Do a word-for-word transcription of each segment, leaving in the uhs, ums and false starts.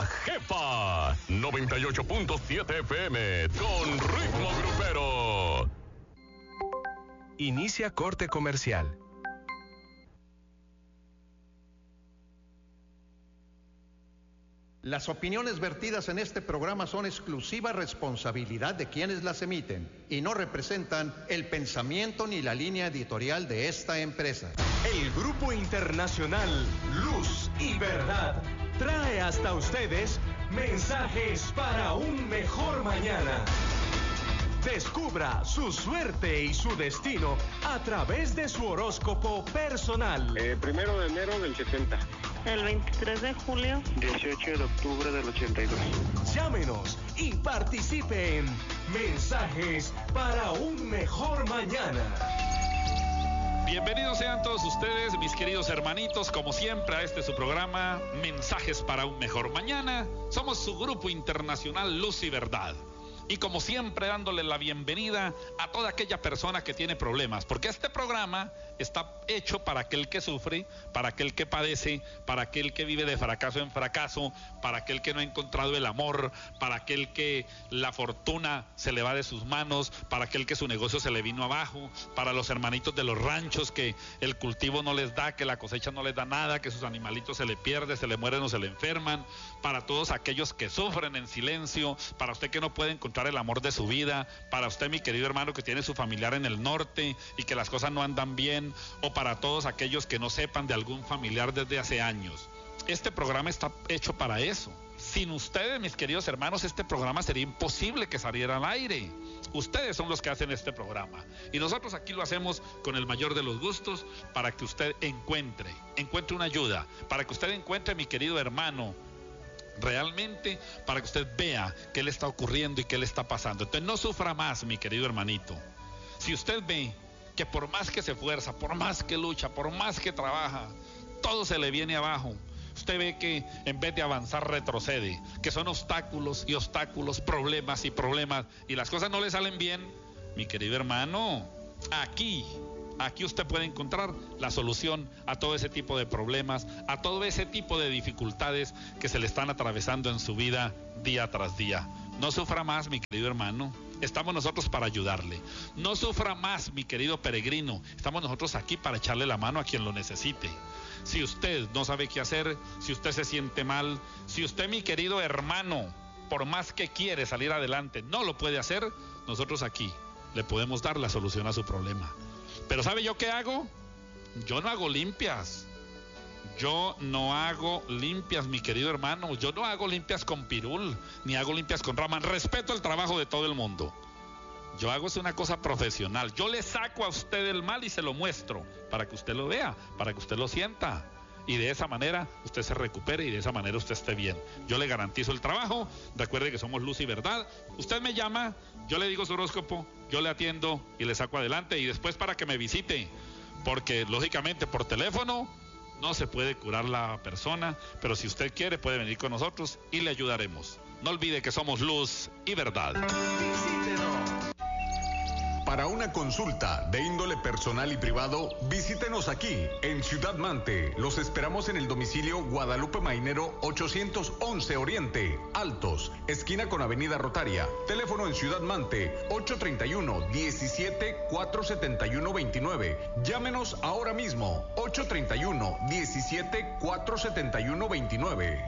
jefa. noventa y ocho punto siete F M con ritmo grupero. Inicia corte comercial. Las opiniones vertidas en este programa son exclusiva responsabilidad de quienes las emiten y no representan el pensamiento ni la línea editorial de esta empresa. El Grupo Internacional Luz y Verdad trae hasta ustedes mensajes para un mejor mañana. Descubra su suerte y su destino a través de su horóscopo personal. Eh, primero de enero del setenta. El veintitrés de julio. dieciocho de octubre del ochenta y dos. Llámenos y participe en Mensajes para un Mejor Mañana. Bienvenidos sean todos ustedes, mis queridos hermanitos, como siempre a este su programa, Mensajes para un Mejor Mañana. Somos su Grupo Internacional Luz y Verdad. Y como siempre dándole la bienvenida a toda aquella persona que tiene problemas, porque este programa está hecho para aquel que sufre, para aquel que padece, para aquel que vive de fracaso en fracaso, para aquel que no ha encontrado el amor, para aquel que la fortuna se le va de sus manos, para aquel que su negocio se le vino abajo, para los hermanitos de los ranchos que el cultivo no les da, que la cosecha no les da nada, que sus animalitos se le pierden, se le mueren o se le enferman, para todos aquellos que sufren en silencio, para usted que no puede encontrar el amor de su vida, para usted mi querido hermano que tiene su familiar en el norte y que las cosas no andan bien, o para todos aquellos que no sepan de algún familiar desde hace años. Este programa está hecho para eso. Sin ustedes, mis queridos hermanos, este programa sería imposible que saliera al aire. Ustedes son los que hacen este programa y nosotros aquí lo hacemos con el mayor de los gustos para que usted encuentre, encuentre una ayuda, para que usted encuentre, mi querido hermano, realmente para que usted vea qué le está ocurriendo y qué le está pasando. Entonces no sufra más, mi querido hermanito. Si usted ve que por más que se esfuerza, por más que lucha, por más que trabaja, todo se le viene abajo, usted ve que en vez de avanzar retrocede, que son obstáculos y obstáculos, problemas y problemas, y las cosas no le salen bien, mi querido hermano, aquí Aquí usted puede encontrar la solución a todo ese tipo de problemas, a todo ese tipo de dificultades que se le están atravesando en su vida día tras día. No sufra más, mi querido hermano. Estamos nosotros para ayudarle. No sufra más, mi querido peregrino. Estamos nosotros aquí para echarle la mano a quien lo necesite. Si usted no sabe qué hacer, si usted se siente mal, si usted, mi querido hermano, por más que quiere salir adelante, no lo puede hacer, nosotros aquí le podemos dar la solución a su problema. Pero ¿sabe yo qué hago? Yo no hago limpias. Yo no hago limpias, mi querido hermano. Yo no hago limpias con pirul, ni hago limpias con Raman. Respeto el trabajo de todo el mundo. Yo hago es una cosa profesional. Yo le saco a usted el mal y se lo muestro para que usted lo vea, para que usted lo sienta. Y de esa manera usted se recupere y de esa manera usted esté bien. Yo le garantizo el trabajo. Recuerde que somos Luz y Verdad. Usted me llama, yo le digo su horóscopo, yo le atiendo y le saco adelante. Y después para que me visite, porque lógicamente por teléfono no se puede curar la persona, pero si usted quiere puede venir con nosotros y le ayudaremos. No olvide que somos Luz y Verdad. Visítenos. Para una consulta de índole personal y privado, visítenos aquí en Ciudad Mante. Los esperamos en el domicilio Guadalupe Mainero ochocientos once Oriente, Altos, esquina con Avenida Rotaria. Teléfono en Ciudad Mante ocho treinta y uno, diecisiete, cuatrocientos setenta y uno, veintinueve. Llámenos ahora mismo ocho treinta y uno, diecisiete, cuatrocientos setenta y uno, veintinueve.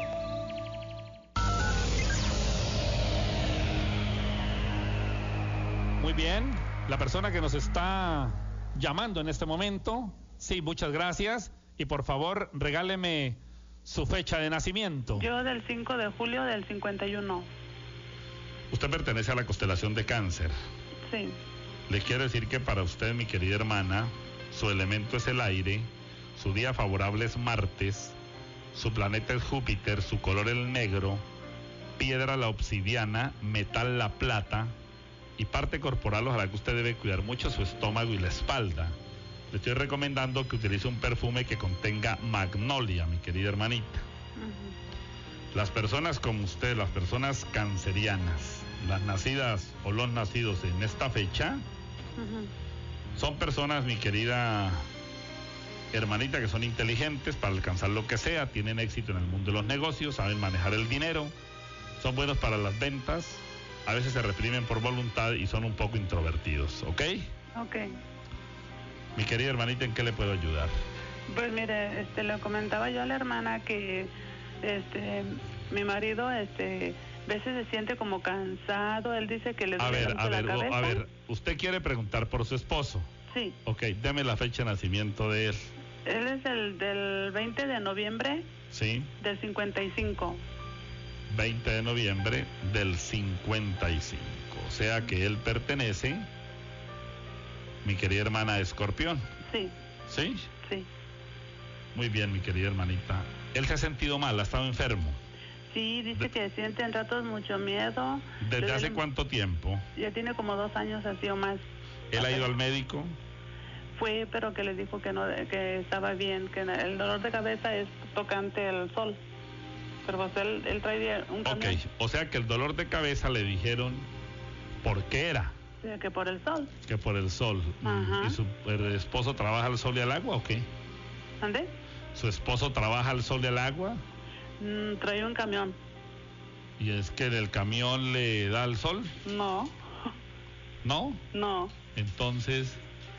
Muy bien, la persona que nos está llamando en este momento, sí, muchas gracias, y por favor regáleme su fecha de nacimiento. Yo del cinco de julio del cincuenta y uno. Usted pertenece a la constelación de Cáncer. Sí. Le quiero decir que para usted, mi querida hermana, su elemento es el aire, su día favorable es martes, su planeta es Júpiter, su color el negro, piedra la obsidiana, metal la plata, y parte corporal, ojalá que usted debe cuidar mucho su estómago y la espalda. Le estoy recomendando que utilice un perfume que contenga magnolia, mi querida hermanita. Uh-huh. Las personas como usted, las personas cancerianas, las nacidas o los nacidos en esta fecha, uh-huh, son personas, mi querida hermanita, que son inteligentes para alcanzar lo que sea, tienen éxito en el mundo de los negocios, saben manejar el dinero, son buenos para las ventas, a veces se reprimen por voluntad y son un poco introvertidos, ¿ok? Ok. Mi querida hermanita, ¿en qué le puedo ayudar? Pues mire, este, le comentaba yo a la hermana que este, mi marido, este, a veces se siente como cansado, él dice que le A duele ver, mucho a la ver, cabeza. a ver, usted quiere preguntar por su esposo. Sí, Ok, deme la fecha de nacimiento de él. él es el del veinte de noviembre Sí, del cincuenta y cinco. veinte de noviembre del cincuenta y cinco. O sea que él pertenece, mi querida hermana, a Escorpión. Sí, ¿Sí? sí. Muy bien, mi querida hermanita. Él se ha sentido mal, ha estado enfermo. Sí, dice De- que siente en ratos mucho miedo. ¿Desde Le hace duele- cuánto tiempo? Ya tiene como dos años así o más. ¿Él ha ido al médico? Fue, pero que le dijo que no, que estaba bien, que el dolor de cabeza es tocante el sol. Pero pues él, él trae un Ok, camión. o sea que el dolor de cabeza le dijeron por qué era, Sí, que por el sol. que por el sol. Ajá. ¿Y su el esposo trabaja al sol y al agua o qué? ¿Ande? ¿Su esposo trabaja al sol y al agua? Mm, trae un camión. ¿Y es que el camión le da al sol? No, ¿No? no. Entonces,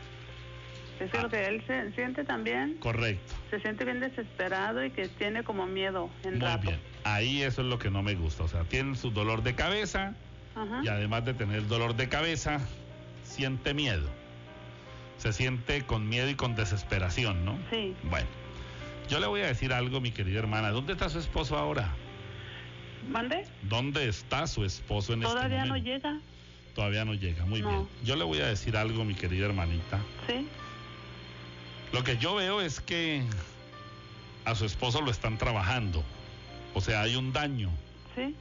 Es que Ah. lo que él se siente también, correcto. se siente bien desesperado y que tiene como miedo en Muy rato. bien. Ahí eso es lo que no me gusta. O sea, tienen su dolor de cabeza Ajá. y además de tener dolor de cabeza, siente miedo. Se siente con miedo y con desesperación, ¿no? Sí. Bueno, yo le voy a decir algo, mi querida hermana. ¿Dónde está su esposo ahora? ¿Mande? ¿Dónde está su esposo en Todavía este no momento? llega. Todavía no llega, muy No. bien. Yo le voy a decir algo, mi querida hermanita. Sí. Lo que yo veo es que a su esposo lo están trabajando. O sea, hay un daño, Sí.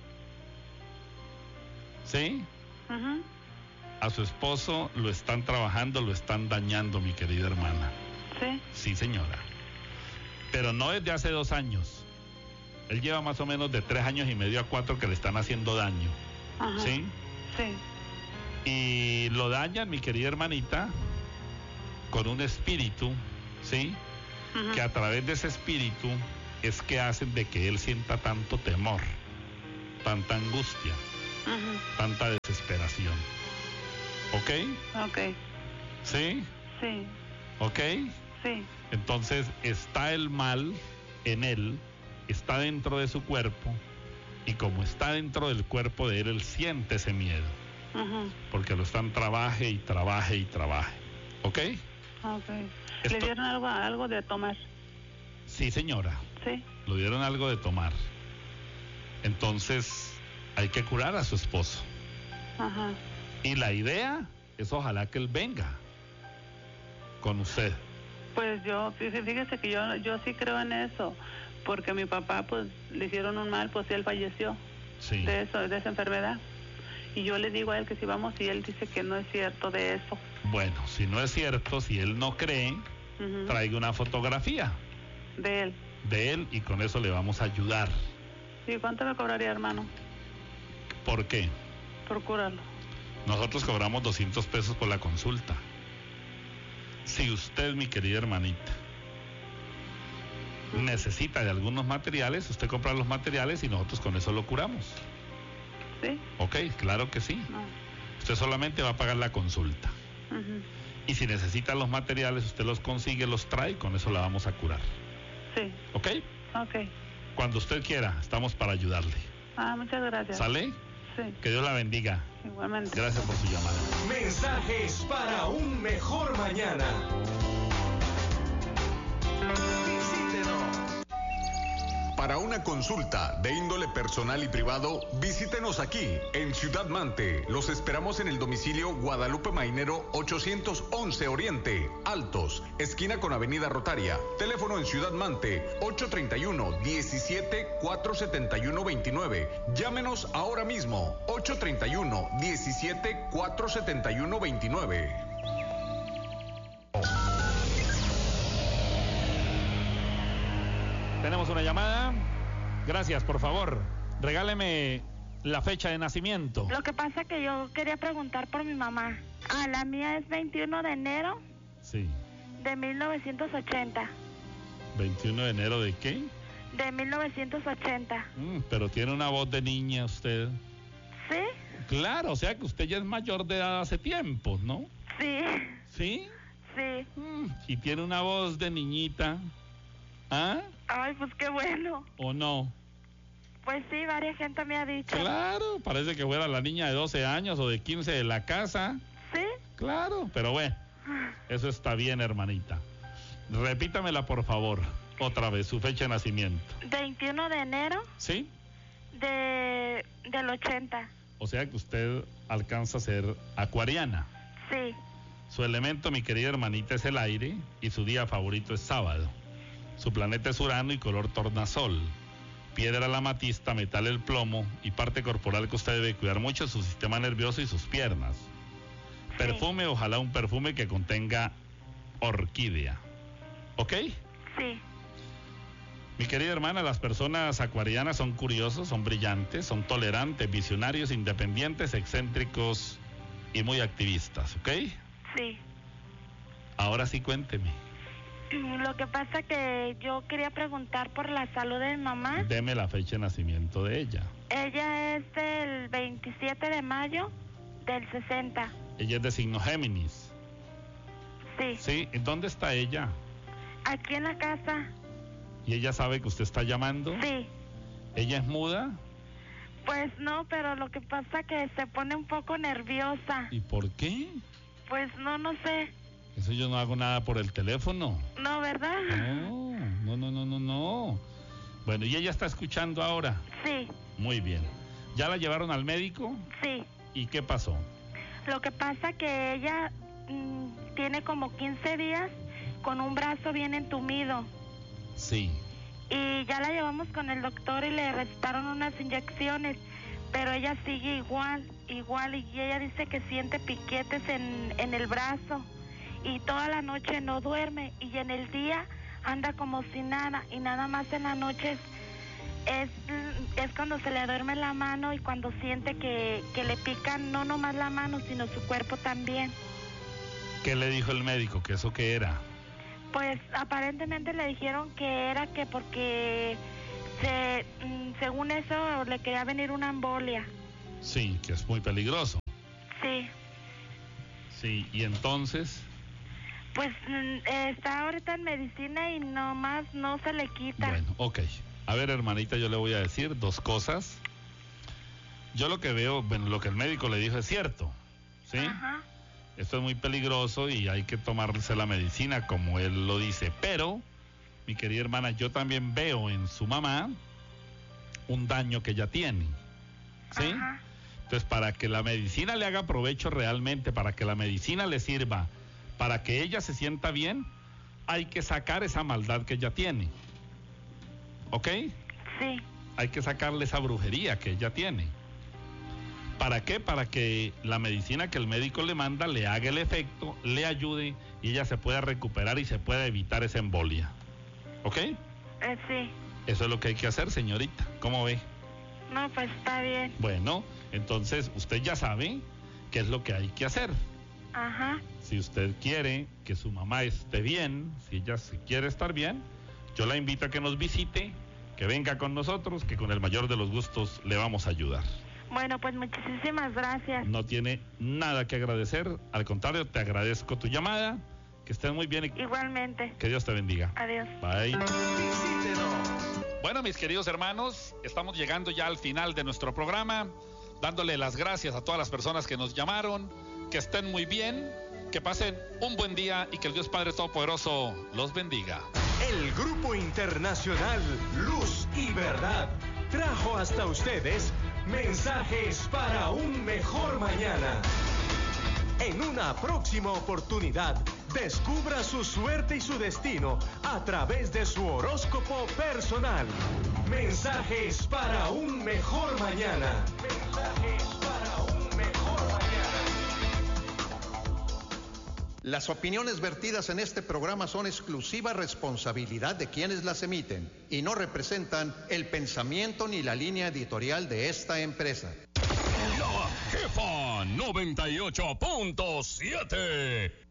¿sí? Ajá. A su esposo lo están trabajando, lo están dañando, mi querida hermana. Sí. Sí, señora. Pero no desde hace dos años. Él lleva más o menos de tres años y medio a cuatro que le están haciendo daño. Ajá. ¿Sí? Sí. Y lo dañan, mi querida hermanita, con un espíritu, ¿sí? Ajá. Que a través de ese espíritu es que hacen de que él sienta tanto temor, tanta angustia, Ajá. tanta desesperación. ¿Ok? Ok. ¿Sí? Sí. ¿Ok? Sí. Entonces está el mal en él, está dentro de su cuerpo, y como está dentro del cuerpo de él, él siente ese miedo, Ajá. porque lo están trabaje y trabaje y trabaje. ¿Ok? Ok. Esto- ¿Le dieron algo, algo de tomar? Sí, señora, Sí. lo dieron algo de tomar. Entonces hay que curar a su esposo. Ajá. Y la idea es ojalá que él venga con usted. Pues yo, fí- fíjese que yo, yo sí creo en eso, porque mi papá, pues, le hicieron un mal, pues, y él falleció Sí. de eso, de esa enfermedad. Y yo le digo a él que si vamos y él dice que no es cierto de eso. Bueno, si no es cierto, si él no cree, Ujú. traiga una fotografía De él. de él y con eso le vamos a ayudar. ¿Y cuánto me cobraría, hermano? ¿Por qué? Por curarlo. Nosotros cobramos doscientos pesos por la consulta. Si usted, mi querida hermanita, Ujú. necesita de algunos materiales, usted compra los materiales y nosotros con eso lo curamos. ¿Sí? ¿Ok? Claro que sí. No. Usted solamente va a pagar la consulta. Ujú. Y si necesita los materiales, usted los consigue, los trae y con eso la vamos a curar. Sí. ¿Ok? Ok. Cuando usted quiera, estamos para ayudarle. Ah, muchas gracias. ¿Sale? Sí. Que Dios la bendiga. Igualmente. Gracias por su llamada. Mensajes para un mejor mañana. Visítenos. Para una consulta de índole personal y privado, visítenos aquí en Ciudad Mante. Los esperamos en el domicilio Guadalupe Mainero ochocientos once Oriente, Altos, esquina con Avenida Rotaria. Teléfono en Ciudad Mante ocho treinta y uno, diecisiete, cuatrocientos setenta y uno, veintinueve. Llámenos ahora mismo ocho treinta y uno, diecisiete, cuatrocientos setenta y uno, veintinueve. Tenemos una llamada. Gracias, por favor. Regáleme la fecha de nacimiento. Lo que pasa que yo quería preguntar por mi mamá. Ah, la mía es veintiuno de enero Sí. De mil novecientos ochenta. ¿veintiuno de enero de qué? De mil novecientos ochenta. Mm, pero tiene una voz de niña usted. ¿Sí? Claro, o sea que usted ya es mayor de edad hace tiempo, ¿no? Sí. ¿Sí? Sí. Mm, y tiene una voz de niñita. ¿Ah? Ay, pues qué bueno. ¿O no? Pues sí, varias gente me ha dicho. Claro, parece que fuera la niña de doce años o de quince de la casa. ¿Sí? Claro, pero bueno, eso está bien, hermanita. Repítamela, por favor, otra vez, su fecha de nacimiento. veintiuno de enero ¿Sí? de del ochenta. O sea que usted alcanza a ser acuariana. Sí. Su elemento, mi querida hermanita, es el aire y su día favorito es sábado. Su planeta es Urano y color tornasol. Piedra la amatista, metal el plomo y parte corporal que usted debe cuidar mucho es su sistema nervioso y sus piernas. Perfume, ojalá un perfume que contenga orquídea. ¿Ok? Sí. Mi querida hermana, las personas acuarianas son curiosos, son brillantes, son tolerantes, visionarios, independientes, excéntricos y muy activistas, ¿ok? Sí. Ahora sí, cuénteme. Lo que pasa que yo quería preguntar por la salud de mi mamá. Deme la fecha de nacimiento de ella. Ella es del veintisiete de mayo del sesenta. Ella es de signo Géminis. Sí. Sí, ¿dónde está ella? Aquí en la casa. ¿Y ella sabe que usted está llamando? Sí. ¿Ella es muda? Pues no, pero lo que pasa que se pone un poco nerviosa. ¿Y por qué? Pues no, no sé. Eso yo no hago nada por el teléfono. No, ¿verdad? No, no, no, no, no, no. Bueno, ¿y ella está escuchando ahora? Sí. Muy bien. ¿Ya la llevaron al médico? Sí. ¿Y qué pasó? Lo que pasa que ella mmm, tiene como quince días con un brazo bien entumido. Sí. Y ya la llevamos con el doctor y le recetaron unas inyecciones, pero ella sigue igual, igual, y ella dice que siente piquetes en, en el brazo, y toda la noche no duerme, y en el día anda como si nada, y nada más en la noche es, es, es cuando se le duerme la mano y cuando siente que, que le pican no nomás la mano, sino su cuerpo también. ¿Qué le dijo el médico? ¿Que eso qué era? Pues aparentemente le dijeron que era que porque se, según eso le quería venir una embolia. Sí, que es muy peligroso. Sí. Sí, y entonces... Pues está ahorita en medicina y nomás no se le quita. Bueno, ok. A ver, hermanita, yo le voy a decir dos cosas. Yo lo que veo, bueno, lo que el médico le dijo es cierto, ¿sí? Ajá. Esto es muy peligroso y hay que tomarse la medicina como él lo dice. Pero, mi querida hermana, yo también veo en su mamá un daño que ella tiene, ¿sí? Ajá. Entonces, para que la medicina le haga provecho realmente, para que la medicina le sirva, para que ella se sienta bien, hay que sacar esa maldad que ella tiene. ¿Ok? Sí. Hay que sacarle esa brujería que ella tiene. ¿Para qué? Para que la medicina que el médico le manda le haga el efecto, le ayude y ella se pueda recuperar y se pueda evitar esa embolia. ¿Ok? Eh, sí. Eso es lo que hay que hacer, señorita. ¿Cómo ve? No, pues está bien. Bueno, entonces usted ya sabe qué es lo que hay que hacer. Ajá. Si usted quiere que su mamá esté bien, si ella quiere estar bien, yo la invito a que nos visite, que venga con nosotros, que con el mayor de los gustos le vamos a ayudar. Bueno, pues muchísimas gracias. No tiene nada que agradecer, al contrario, te agradezco tu llamada, que estés muy bien y igualmente. Que Dios te bendiga. Adiós. Bye. Visítenos. Bueno, mis queridos hermanos, estamos llegando ya al final de nuestro programa, dándole las gracias a todas las personas que nos llamaron, que estén muy bien, que pasen un buen día y que el Dios Padre Todopoderoso los bendiga. El Grupo Internacional Luz y Verdad trajo hasta ustedes mensajes para un mejor mañana. En una próxima oportunidad, descubra su suerte y su destino a través de su horóscopo personal. Mensajes para un mejor mañana. Mensajes para un mejor mañana. Las opiniones vertidas en este programa son exclusiva responsabilidad de quienes las emiten y no representan el pensamiento ni la línea editorial de esta empresa. La Jefa noventa y ocho punto siete.